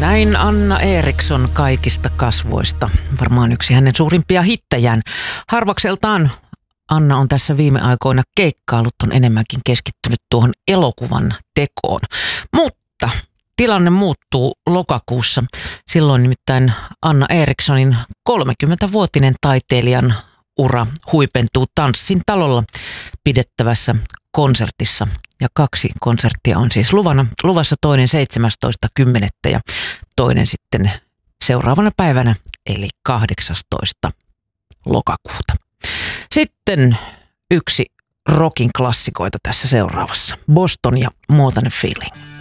Näin Anna Eriksson kaikista kasvoista. Varmaan yksi hänen suurimpia hittejään. Harvakseltaan Anna on tässä viime aikoina keikkaillut, on enemmänkin keskittynyt tuohon elokuvan tekoon. Mutta tilanne muuttuu lokakuussa. Silloin nimittäin Anna Erikssonin 30-vuotinen taiteilijan ura huipentuu Tanssin talolla pidettävässä konsertissa. Ja 2 konserttia on siis luvassa, toinen 17.10. ja toinen sitten seuraavana päivänä eli 18. lokakuuta. Sitten yksi rockin klassikoita tässä seuraavassa. Boston ja More Than a Feeling.